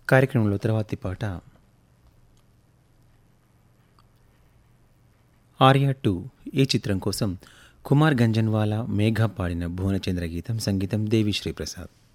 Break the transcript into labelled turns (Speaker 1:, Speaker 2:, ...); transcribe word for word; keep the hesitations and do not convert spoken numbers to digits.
Speaker 1: కార్యక్రమంలో తర్వాతి పాట ఆర్యా టూ ఈ చిత్రం కోసం కుమార్ గంజన్వాలా మేఘా పాడిన భువనచంద్ర గీతం, సంగీతం దేవిశ్రీ ప్రసాద్.